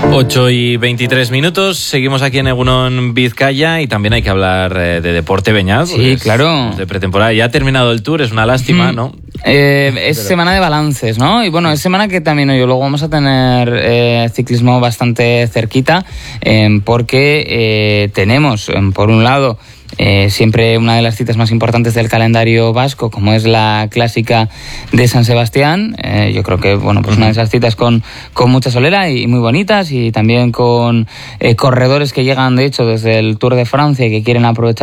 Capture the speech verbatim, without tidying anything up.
ocho y veintitrés minutos, seguimos aquí en Egunon Vizcaya y también hay que hablar eh, de deporte, Beñat. Sí, claro. De pretemporada, ya ha terminado el Tour, es una lástima, mm. ¿no? Eh, es Pero... semana de balances, ¿no? Y bueno, es semana que también yo luego vamos a tener eh, ciclismo bastante cerquita eh, porque eh, tenemos, eh, por un lado, Eh, siempre una de las citas más importantes del calendario vasco, como es la clásica de San Sebastián. Eh, yo creo que, bueno, pues una de esas citas con, con mucha solera y muy bonitas, y también con eh, corredores que llegan, de hecho, desde el Tour de Francia y que quieren aprovechar